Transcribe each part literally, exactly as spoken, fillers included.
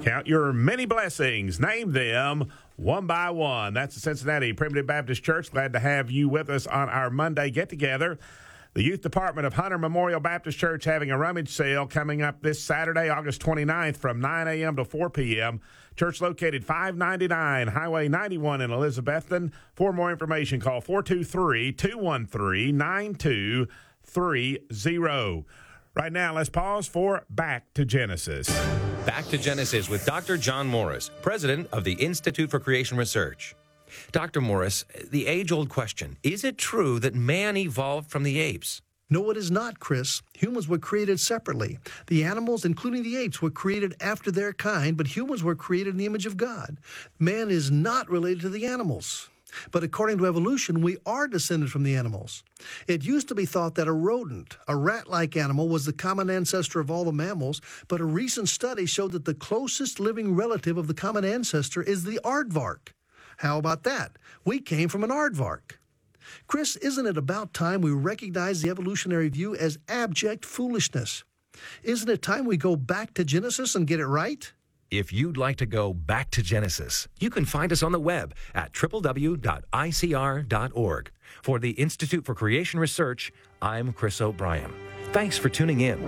Count your many blessings. Name them one by one. That's the Cincinnati Primitive Baptist Church. Glad to have you with us on our Monday get-together. The Youth Department of Hunter Memorial Baptist Church having a rummage sale coming up this Saturday, August twenty-ninth from nine a.m. to four p.m. Church located five ninety-nine Highway ninety-one in Elizabethton. For more information, call four two three, two one three, nine two three zero. Right now, let's pause for Back to Genesis. Back to Genesis with Doctor John Morris, president of the Institute for Creation Research. Doctor Morris, the age-old question, is it true that man evolved from the apes? No, it is not, Chris. Humans were created separately. The animals, including the apes, were created after their kind, but humans were created in the image of God. Man is not related to the animals. But according to evolution, we are descended from the animals. It used to be thought that a rodent, a rat-like animal, was the common ancestor of all the mammals, but a recent study showed that the closest living relative of the common ancestor is the aardvark. How about that? We came from an aardvark. Chris, isn't it about time we recognize the evolutionary view as abject foolishness? Isn't it time we go back to Genesis and get it right? If you'd like to go back to Genesis, you can find us on the web at w w w dot i c r dot org. For the Institute for Creation Research, I'm Chris O'Brien. Thanks for tuning in.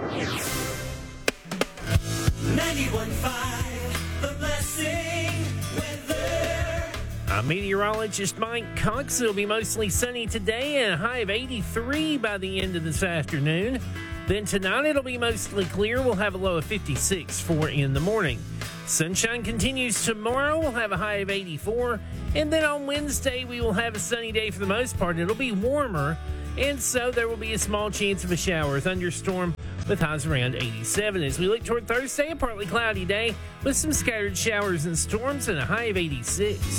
ninety-one point five, The Blessing weather. I'm meteorologist Mike Cox. It'll be mostly sunny today and a high of eighty-three by the end of this afternoon. Then tonight it'll be mostly clear. We'll have a low of fifty-six for in the morning. Sunshine continues tomorrow. We'll have a high of eighty-four. And then on Wednesday, we will have a sunny day for the most part. It'll be warmer. And so there will be a small chance of a shower or thunderstorm with highs around eighty-seven. As we look toward Thursday, a partly cloudy day with some scattered showers and storms and a high of eighty-six.